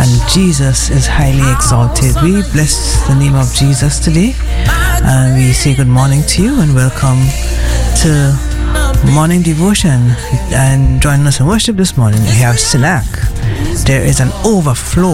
and Jesus is highly exalted. We bless the name of Jesus today, and we say good morning to you and welcome to morning devotion. And joining us in worship this morning, we have Sinak. There is an overflow.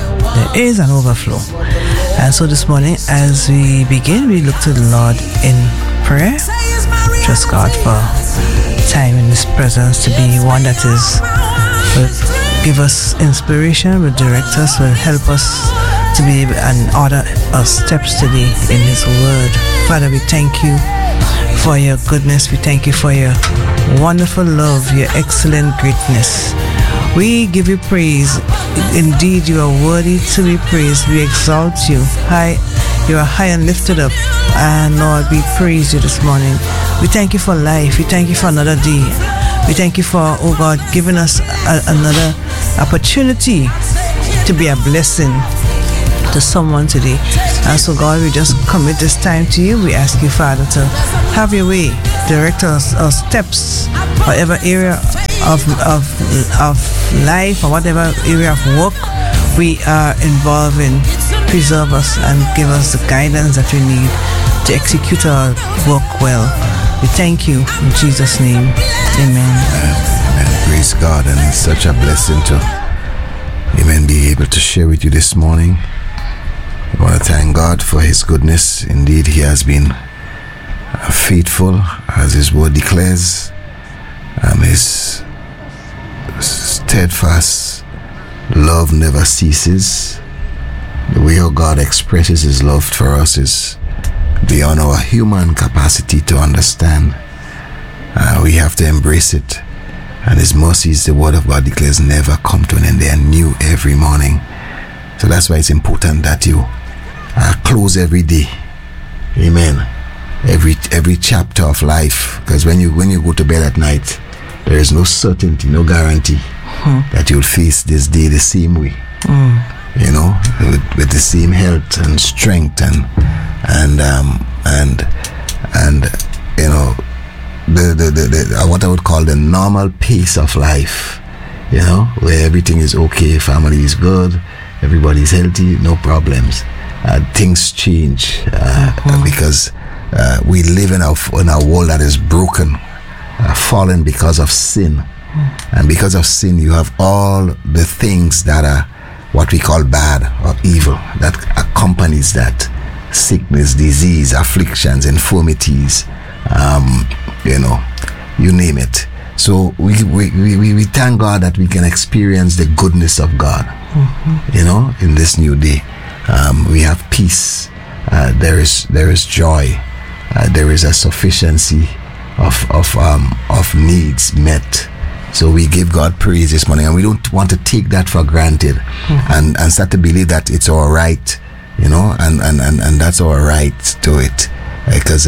And so this morning, as we begin, we look to the Lord in prayer. Trust God for time in His presence to be one that will give us inspiration, will direct us, will help us to be able and order our steps today in His Word. Father, we thank you for your goodness. We thank you for your wonderful love, your excellent greatness. We give you praise. Indeed, you are worthy to be praised. We exalt you. You are high and lifted up. And Lord, we praise you this morning. We thank you for life. We thank you for another day. We thank you for, oh God, giving us another opportunity to be a blessing to someone today. And so God, we just commit this time to you. We ask you, Father, to have your way. Direct our steps, whatever area of life or whatever area of work we are involved in. Preserve us and give us the guidance that we need to execute our work well. We thank you in Jesus' name. Amen. Amen. Praise God, and it's such a blessing to be able to share with you this morning. I want to thank God for His goodness. Indeed, He has been faithful, as His word declares. His steadfast love never ceases. The way how God expresses His love for us is beyond our human capacity to understand. We have to embrace it. And His mercies, the word of God declares, never come to an end. They are new every morning. So that's why it's important that you close every day. Amen. Every chapter of life. Because when you go to bed at night, there is no certainty, no guarantee that you'll face this day the same way. With the same health and strength and the what I would call the normal pace of life, where everything is okay, family is good, everybody's healthy, no problems. Things change because we live in a world that is broken, fallen because of sin. And because of sin, you have all the things that are what we call bad or evil that accompanies that: sickness, disease, afflictions, infirmities, you name it. So we thank God that we can experience the goodness of God, in this new day. We have peace. There is joy. There is a sufficiency of needs met. So we give God praise this morning, and we don't want to take that for granted, and start to believe that it's all right, and that's all right to it, because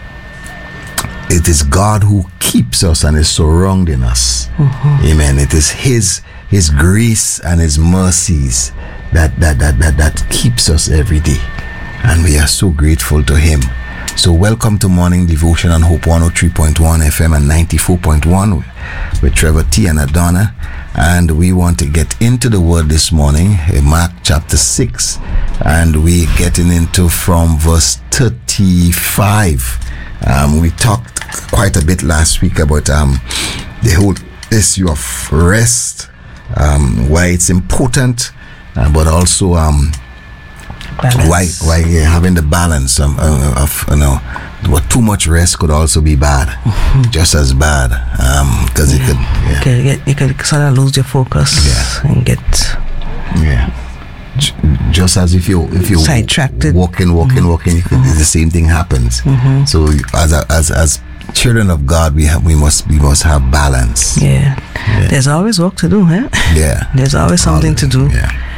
it is God who keeps us and is surrounding us. Amen. It is His grace and His mercies that keeps us every day, and we are so grateful to Him. So welcome to Morning Devotion on Hope 103.1 FM and 94.1 with Trevor T and Adonna. And we want to get into the Word this morning, Mark chapter 6. And we're getting into from verse 35. We talked quite a bit last week about the whole issue of rest, why it's important, but also why having the balance of but too much rest could also be bad, just as bad, because you could sort of lose your focus and get just as if you sidetracked, walking, the same thing happens. So as children of God, we must have balance. There's always work to do, there's always something to do.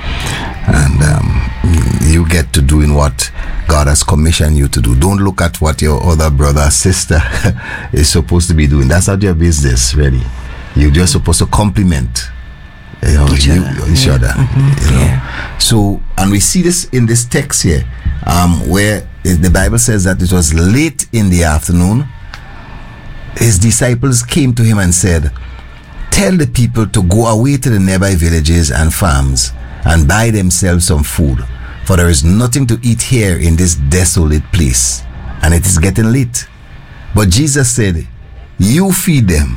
And you get to doing what God has commissioned you to do. Don't look at what your other brother or sister is supposed to be doing. That's not your business, really. You're just supposed to compliment each other. So, and we see this in this text here, where the Bible says that it was late in the afternoon. His disciples came to him and said, "Tell the people to go away to the nearby villages and farms and buy themselves some food, for there is nothing to eat here in this desolate place, and it is getting late. But Jesus said, you feed them.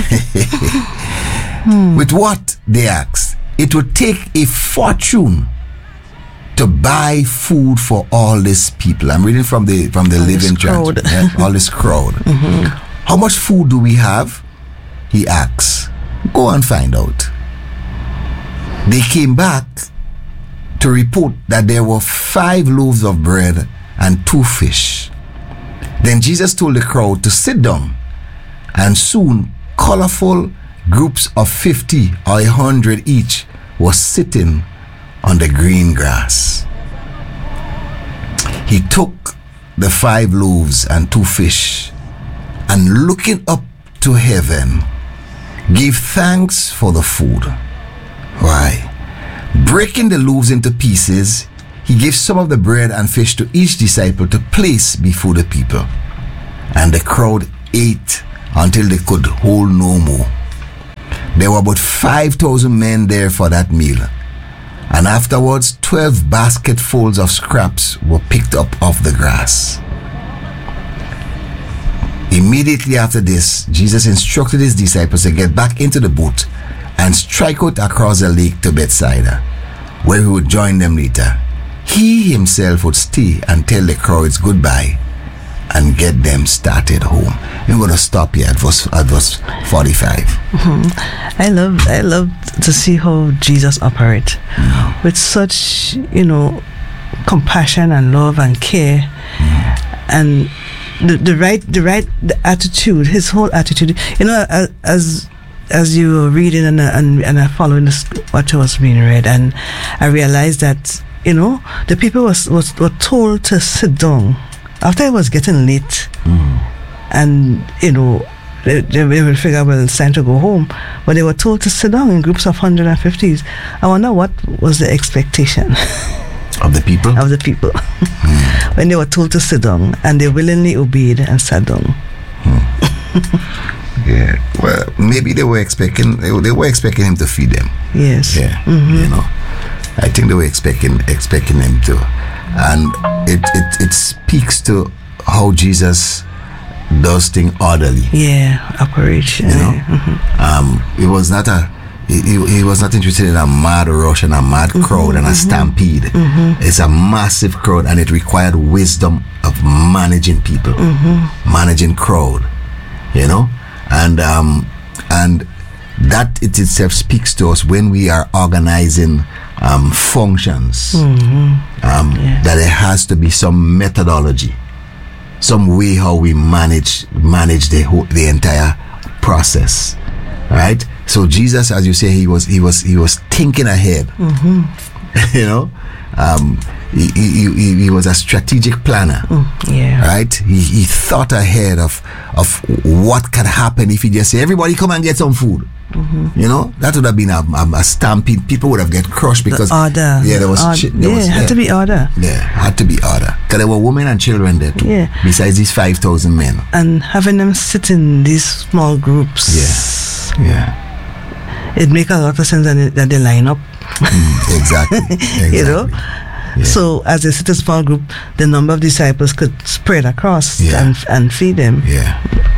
With what? They asked. It would take a fortune to buy food for all these people. I'm reading from the Living Translation. Yeah, all this crowd. How much food do we have? He asks. Go and find out. They came back to report that there were 5 loaves of bread and 2 fish. Then Jesus told the crowd to sit down, and soon colorful groups of 50 or 100 each were sitting on the green grass. He took the 5 loaves and 2 fish, and looking up to heaven, gave thanks for the food. Why? Breaking the loaves into pieces, he gave some of the bread and fish to each disciple to place before the people. And the crowd ate until they could hold no more. There were about 5,000 men there for that meal. And afterwards, 12 basketfuls of scraps were picked up off the grass. Immediately after this, Jesus instructed his disciples to get back into the boat and strike out across the lake to Bethsaida, where he would join them later. He himself would stay and tell the crowds goodbye and get them started home. I'm going to stop here at verse 45. I love to see how Jesus operates with such, compassion and love and care, and the right attitude. His whole attitude. As you were reading and I following this, what was being read, and I realized that the people were told to sit down after it was getting late, and they will figure, well, it's time to go home, but they were told to sit down in groups of 150s. I wonder what was the expectation of the people when they were told to sit down, and they willingly obeyed and sat down. Yeah, well, maybe they were expecting him to feed them. Yes. Yeah. I think they were expecting him to, and it speaks to how Jesus does things orderly. Yeah, operation. He was not interested in a mad rush and a mad crowd and a stampede. It's a massive crowd, and it required wisdom of managing people, managing crowd. And that it itself speaks to us when we are organizing functions, that there has to be some methodology, some way how we manage the entire process, right? So Jesus, as you say, he was thinking ahead. He was a strategic planner, right? He thought ahead of what could happen if he just say, everybody come and get some food. That would have been a stampede. People would have get crushed because order. Yeah, had to be order. Yeah, had to be order, because there were women and children there too. Yeah, besides these 5,000 men, and having them sit in these small groups. Yeah. It makes a lot of sense that they line up. Exactly. Yeah. So as they sit in a small group, the number of disciples could spread across and feed them. Yeah.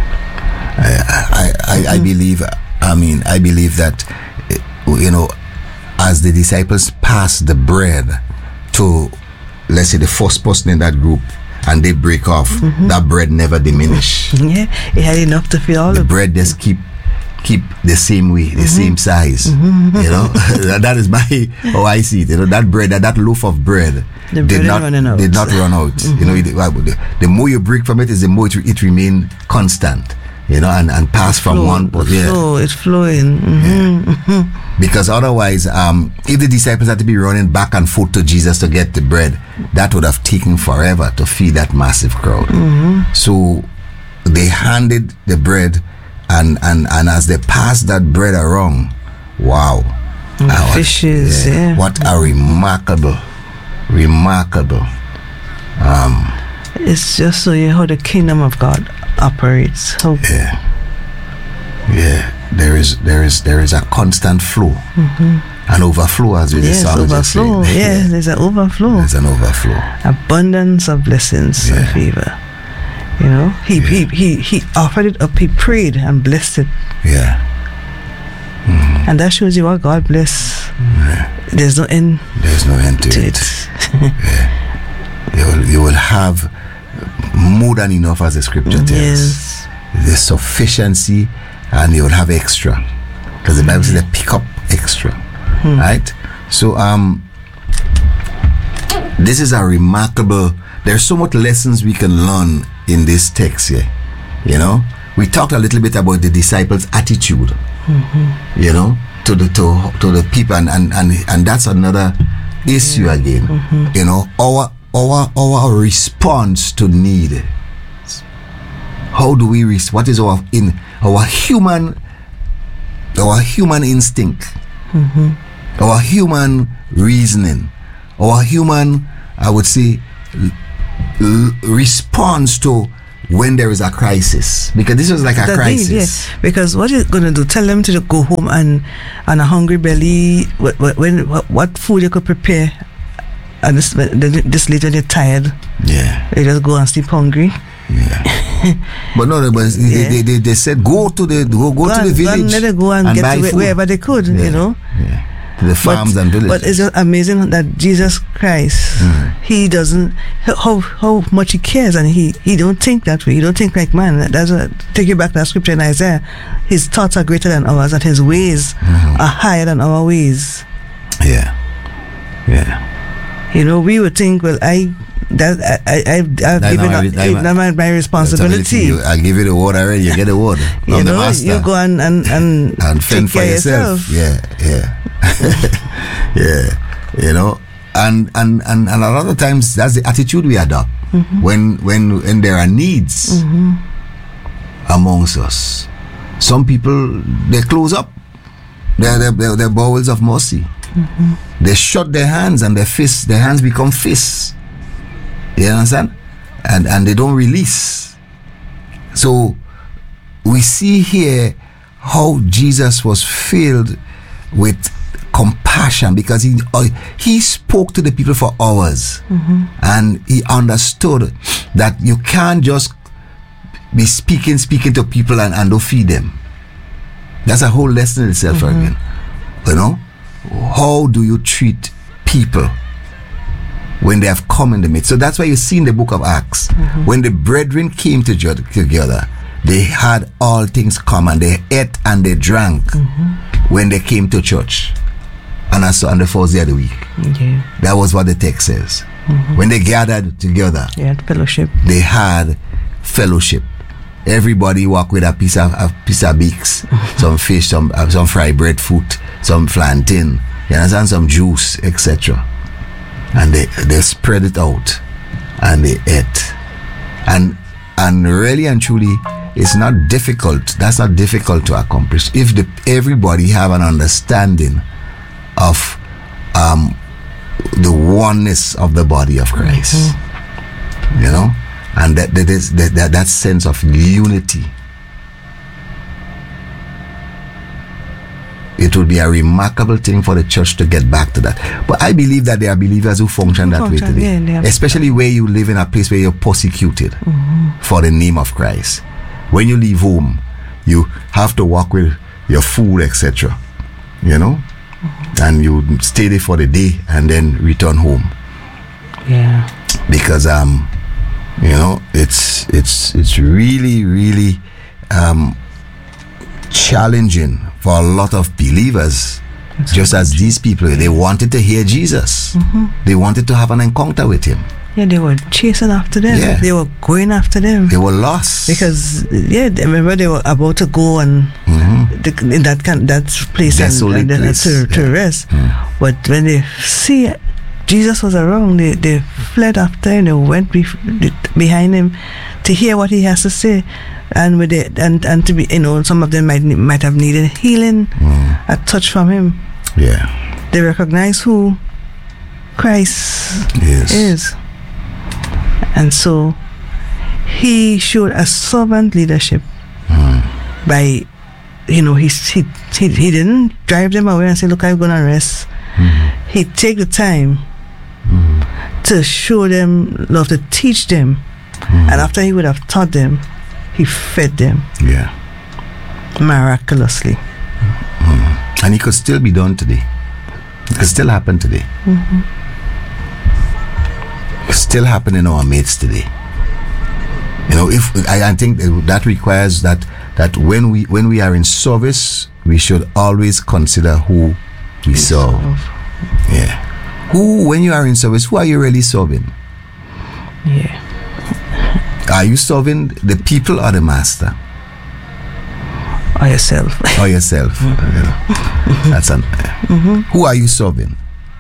I believe that as the disciples pass the bread to, let's say, the first person in that group, and they break off, that bread never diminish. Yeah, it had enough to feed all the bread. Just keep the same way, the same size. That is how I see it. That bread, that loaf of bread did not run out. The more you break from it, is the more it remain constant. And pass from one. It's flowing. Because otherwise, if the disciples had to be running back and forth to Jesus to get the bread, that would have taken forever to feed that massive crowd. So they handed the bread, and as they passed that bread around, wow. Fishes, what a remarkable. It's just so how the kingdom of God operates. There is a constant flow, An overflow, as the psalmist overflow. said. Yes, there's an overflow. There's an overflow. Abundance of blessings and favor. You know, he offered it up, he prayed and blessed it. Yeah. Mm-hmm. And that shows you what God bless. There's no end. There's no end to it. Yeah. You will have more than enough, as the scripture tells. Yes. There's sufficiency, and you will have extra. Because the Bible says they pick up extra. Right? So this is a remarkable, there's so much lessons we can learn in this text here. You know, we talked a little bit about the disciples' attitude, you know, to the people, and that's another issue again. You know, our response to need. How do we what is our human instinct, our human reasoning, our human, I would say, response to when there is a crisis, because this was like a crisis. Because what you're going to do, tell them to go home and a hungry belly, what food you could prepare, and this later they're tired, they just go and sleep hungry. But no, they said go to the village, let them go and get to wherever they could, you know, to the farms and villages. But it's just amazing that Jesus Christ, he doesn't, how much he cares, and he don't think that way. He don't think like man. That's what, take you back to that scripture in Isaiah. His thoughts are greater than ours, and his ways are higher than our ways. You know, we would think, well, I've given my responsibility. I'll give you the water already, you get the water. You know, you go and fend for yourself. You know, and a lot of times that's the attitude we adopt when there are needs amongst us. Some people, they close up their bowels of mercy. They shut their hands, and their hands become fists. You understand? And they don't release. So we see here how Jesus was filled with compassion, because he spoke to the people for hours, and he understood that you can't just be speaking to people and don't feed them. That's a whole lesson in itself again. You know, how do you treat people when they have come in the midst? So that's why you see in the book of Acts, when the brethren came together, they had all things common. They ate and they drank when they came to church. And also on the first day of the week. That was what the text says. When they gathered together, they had fellowship. They had fellowship. Everybody walked with a piece of beaks, some fish, some fried breadfruit, some plantain, you understand, some juice, etc. And they spread it out and they ate. And really and truly, it's not difficult. That's not difficult to accomplish if everybody have an understanding of the oneness of the body of Christ. You know, and that sense of unity. It would be a remarkable thing for the church to get back to that. But I believe that there are believers who function that way today. Especially where you live in a place where you're persecuted for the name of Christ. When you leave home, you have to walk with your food, etc. You know? And you stay there for the day and then return home. Because you know, it's really, really challenging for a lot of believers. Just as these people, they wanted to hear Jesus. They wanted to have an encounter with him. They were chasing after them. They were going after them. They were lost. Because, remember they were about to go and in that place to rest. But when they see Jesus was around, they fled after him. They went behind him to hear what he has to say. And and to be, you know, some of them might have needed healing, a touch from him. They recognize who Christ is. And so he showed a servant leadership by, you know, he He didn't drive them away and say, look, I'm going to rest. He take the time to show them love, to teach them. And after he would have taught them, he fed them. Yeah. Miraculously. And it could still be done today. It could still happen today. It could still happen in our midst today. You know, if I think that requires that when we are in service, we should always consider who we serve. Yeah. Who, when you are in service, who are you really serving? Yeah. Are you serving the people or the master? Or yourself. Or yourself. You know. That's who are you serving?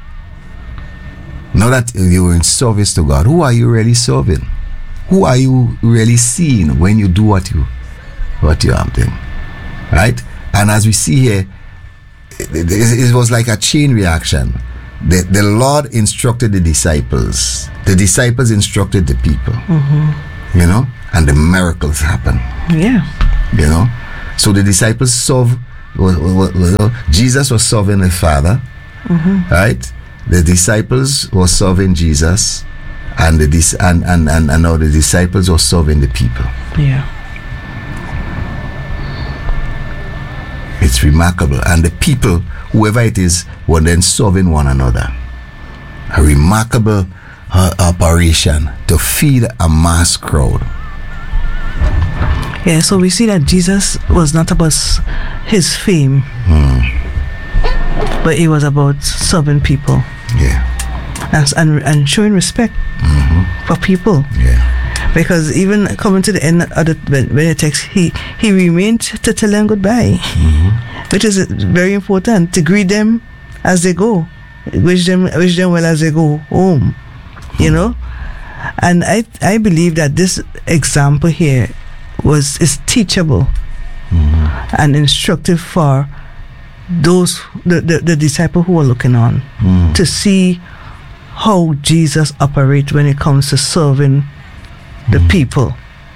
Now that you're in service to God, who are you really serving? Who are you really seeing when you do what you are doing? Right? And as we see here, it was like a chain reaction. The Lord instructed the disciples. The disciples instructed the people. You know? And the miracles happen. Yeah. You know? So the disciples Jesus was serving the Father. Right? The disciples were serving Jesus. And now the disciples were serving the people. Yeah. It's remarkable. And the people, whoever it is, were then serving one another. A remarkable operation to feed a mass crowd. Yeah, so we see that Jesus was not about his fame, but he was about serving people. Yeah. And showing respect for people. Yeah. Because even coming to the end of the text, he remained to tell them goodbye, which is very important, to greet them as they go, wish them well as they go home, you know. And I believe that this example here is teachable and instructive for those the disciples who are looking on to see how Jesus operates when it comes to serving the people,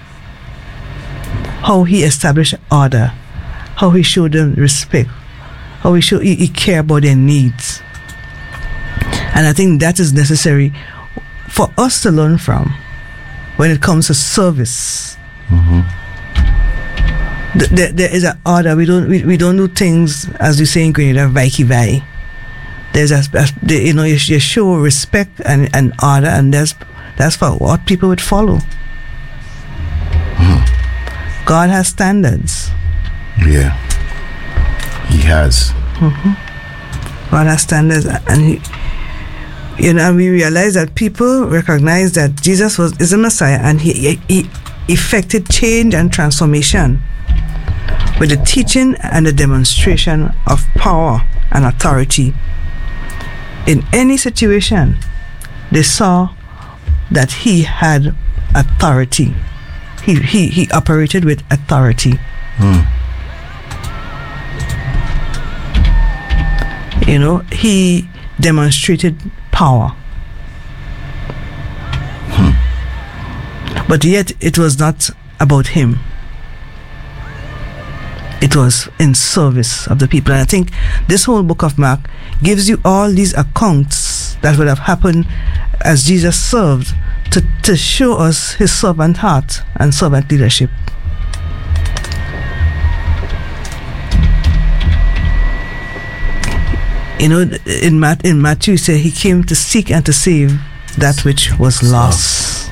how he established order, how he showed them respect, how he care about their needs. And I think that is necessary for us to learn from when it comes to service. There is an order. We don't do things, as we say in Grenada, vai. There's you show respect and order, and that's for what people would follow. God has standards. Yeah, he has. God has standards, and we realize that people recognize that Jesus is the Messiah, and he effected change and transformation with the teaching and the demonstration of power and authority. In any situation, they saw that he had authority. He operated with authority. You know, he demonstrated power. But yet it was not about him. It was in service of the people. And I think this whole book of Mark gives you all these accounts that would have happened as Jesus served to show us his servant heart and servant leadership. You know, in Matthew, he said he came to seek and to save that which was lost.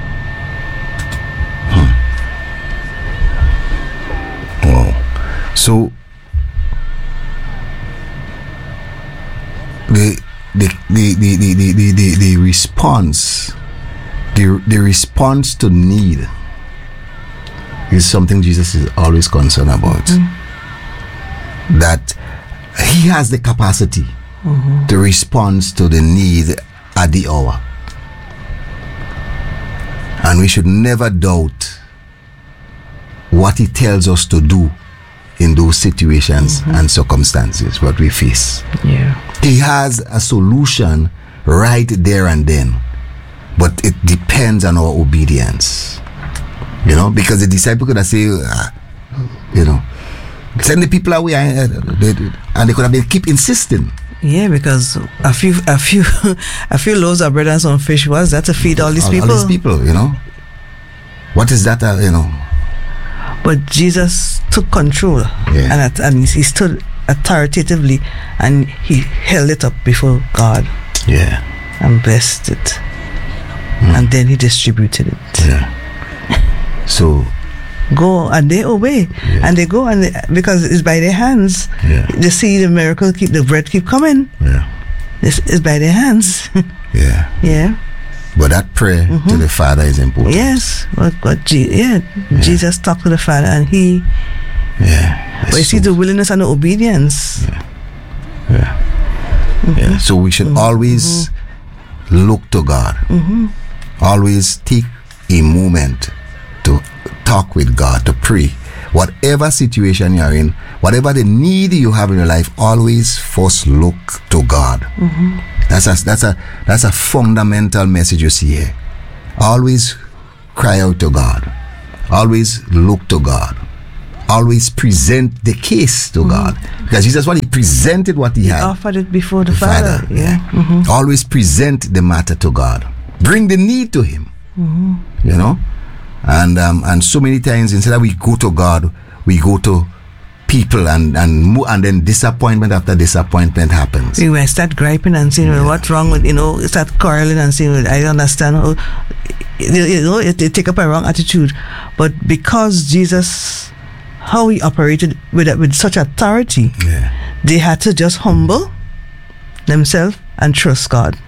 Wow. So the response, the response to need is something Jesus is always concerned about. That he has the capacity to respond to the need at the hour. And we should never doubt what he tells us to do in those situations and circumstances, what we face. Yeah. He has a solution right there and then, but it depends on our obedience. You know, because the disciple could have said, Send the people away, and they could have been keep insisting. Yeah, because a few loaves of bread and some fish was that to feed all these people. All these people, you know. What is that, you know? But Jesus took control, and he stood authoritatively, and he held it up before God. Yeah. And blessed it, and then he distributed it. Yeah. So. Go, and they obey, and they go, and because it's by their hands. They see the miracle, the bread keep coming. It's by their hands. But that prayer to the Father is important. Yes, Jesus talked to the Father, and he. But you see the willingness and the obedience. So we should always look to God. Always take a moment to talk with God, to pray. Whatever situation you're in, whatever the need you have in your life, always first look to God. That's a fundamental message you see here. Always cry out to God. Always look to God. Always present the case to God. Because Jesus, what he presented what he had. Offered it before the Father. Always present the matter to God. Bring the need to him. You know? And so many times, instead of we go to God, we go to people, and then disappointment after disappointment happens. We might start griping and saying, well, what's wrong with, start quarreling and saying, well, I don't understand how, they take up a wrong attitude. But because Jesus, how he operated with such authority, they had to just humble themselves and trust God.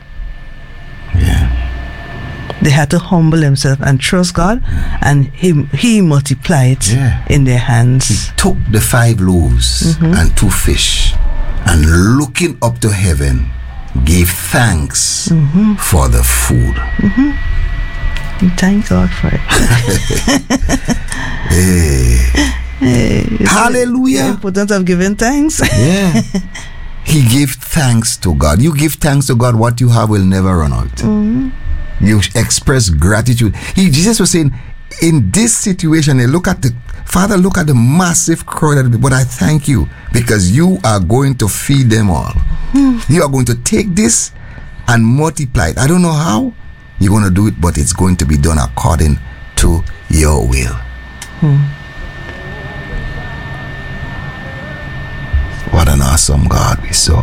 They had to humble themselves and trust God, and he multiplied in their hands. He took the 5 loaves and 2 fish, and looking up to heaven, gave thanks for the food. Thank God for it. Hallelujah. The importance of giving thanks. He gave thanks to God. You give thanks to God, what you have will never run out. You express gratitude. Jesus was saying, in this situation, look at the massive crowd, but I thank you because you are going to feed them all. You are going to take this and multiply it. I don't know how you're going to do it, but it's going to be done according to your will. What an awesome God we serve.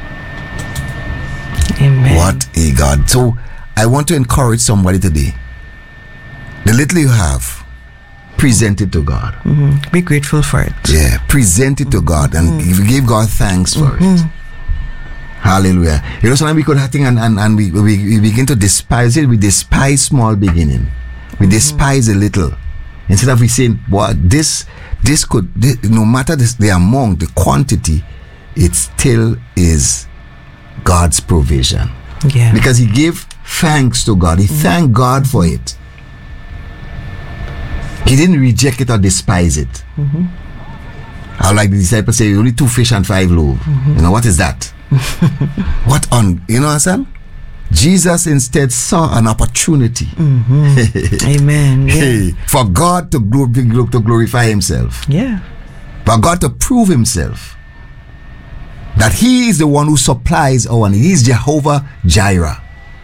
Amen. What a God. So I want to encourage somebody today. The little you have, present it to God. Be grateful for it. Present it to God and give God thanks for it. Hallelujah. Sometimes we could have things and we begin to despise it. We despise small beginning. We despise a little. Instead of we saying, well, this could, no matter the amount, the quantity, it still is God's provision. Because he gave thanks to God. He thanked God for it. He didn't reject it or despise it. How like the disciples say, only 2 fish and 5 loaves. What is that? What on, understand? Jesus instead saw an opportunity. Amen. For God to glorify himself. For God to prove himself. That he is the one who supplies our need. He is Jehovah Jireh.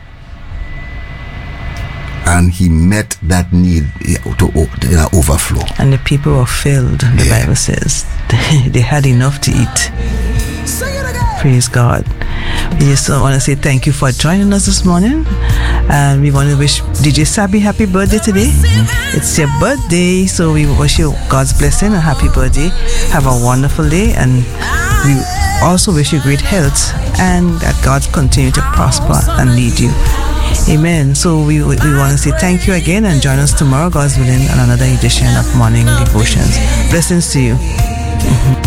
And he met that need to overflow. And the people were filled, the Bible says. They had enough to eat. Praise God. We just want to say thank you for joining us this morning. And we want to wish DJ Sabi happy birthday today. It's your birthday, so we wish you God's blessing and happy birthday. Have a wonderful day, and we also wish you great health and that God continue to prosper and lead you. Amen. So we want to say thank you again, and join us tomorrow, God's willing, on another edition of Morning Devotions. Blessings to you.